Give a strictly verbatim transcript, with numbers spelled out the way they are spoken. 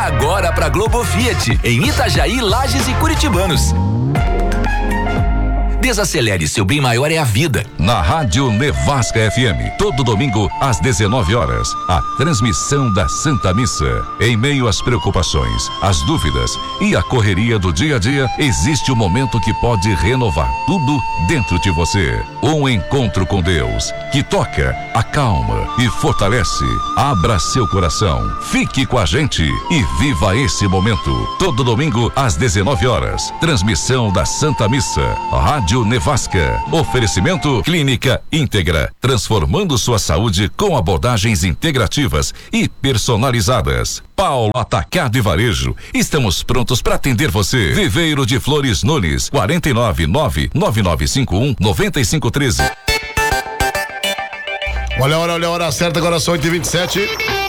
Agora pra Globo Fiat, em Itajaí, Lages e Curitibanos. Desacelere, seu bem maior é a vida. Na Rádio Nevasca F M, todo domingo às dezenove horas, a transmissão da Santa Missa. Em meio às preocupações, às dúvidas e à correria do dia a dia, existe um momento que pode renovar tudo dentro de você. Um encontro com Deus que toca, acalma e fortalece. Abra seu coração, fique com a gente e viva esse momento. Todo domingo às dezenove horas, transmissão da Santa Missa. Rádio Nevasca. Oferecimento Clínica Íntegra, transformando sua saúde com abordagens integrativas e personalizadas. Paulo Atacado e Varejo. Estamos prontos para atender você. Viveiro de Flores Nunes, quarenta e nove, nove nove nove cinco um, nove cinco um três. Olha a hora, olha a hora certa, agora são oito e vinte e sete.